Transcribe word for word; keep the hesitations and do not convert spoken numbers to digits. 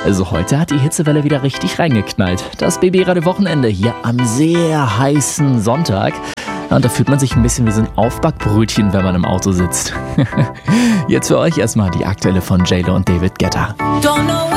Also heute hat die Hitzewelle wieder richtig reingeknallt. Das B B-Radio-Wochenende hier am sehr heißen Sonntag. Und da fühlt man sich ein bisschen wie so ein Aufbackbrötchen, wenn man im Auto sitzt. Jetzt für euch erstmal die aktuelle von J-Lo und David Guetta. Don't know